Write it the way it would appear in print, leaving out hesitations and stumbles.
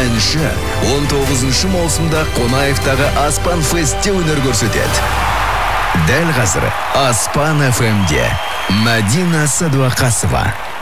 әнші 19 маусымда Қонаевтағы Аспан Фестте өнер көрсетеді. Дәл қазір Аспан FM-де Мәдина Садуақасова.